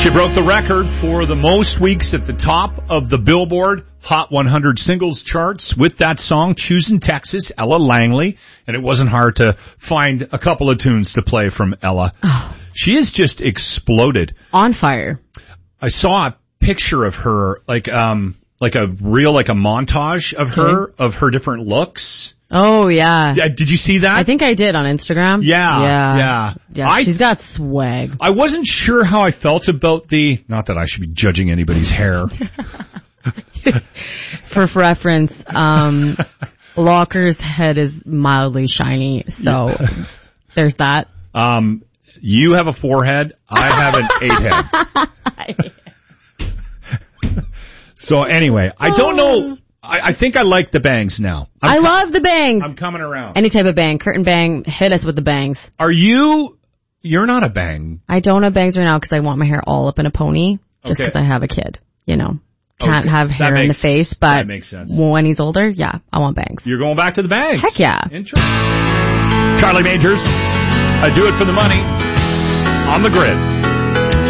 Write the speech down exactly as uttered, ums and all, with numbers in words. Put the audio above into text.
She broke the record for the most weeks at the top of the Billboard Hot one hundred singles charts with that song, Choosing Texas, Ella Langley. And it wasn't hard to find a couple of tunes to play from Ella. Oh. She has just exploded. On fire. I saw a picture of her, like, um, like a real, like a montage of her, okay. of her different looks. Oh, yeah. yeah. Did you see that? I think I did on Instagram. Yeah. Yeah. Yeah. yeah I, she's got swag. I wasn't sure how I felt about the, not that I should be judging anybody's hair. For reference, um, Locker's head is mildly shiny, so yeah. There's that. Um, you have a forehead. I have an eight head. So anyway, I don't know. I, I think I like the bangs now. I'm I com- love the bangs. I'm coming around. Any type of bang, curtain bang, hit us with the bangs. Are you, you're not a bang. I don't have bangs right now because I want my hair all up in a pony just because okay. I have a kid, you know. Can't okay. have hair makes, in the face, but that makes sense. When he's older, yeah, I want bangs. You're going back to the bangs. Heck yeah. Interesting. Charlie Majors, I do it for the money on the grid.